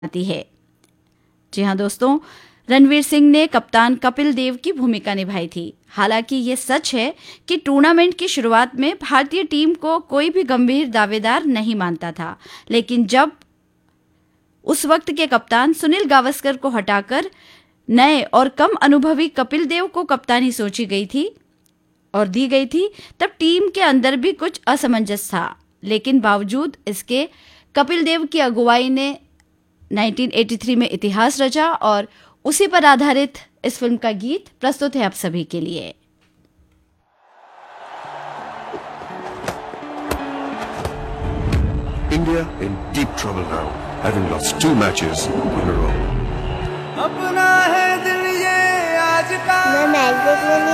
आती है। जी हाँ दोस्तों, रणवीर सिंह ने कप्तान कपिल देव की भूमिका निभाई थी। हालांकि ये सच है कि टूर्नामेंट की शुरुआत में भारतीय टीम को कोई भी गंभीर दावेदार नहीं मानता था, लेकिन जब उस वक्त के कप्तान सुनील गावस्कर को हटाकर नए और कम अनुभवी कपिल देव को कप्तानी सोची गई थी और दी गई थी, तब टीम के अंदर भी कुछ असमंजस था। लेकिन बावजूद इसके कपिल देव की अगुवाई ने 1983 में इतिहास रचा और उसी पर आधारित इस फिल्म का गीत प्रस्तुत है आप सभी के लिए। India in deep trouble now, having lost 2 matches in a row. अपना है दिल ये आज का। मैं मैच देखने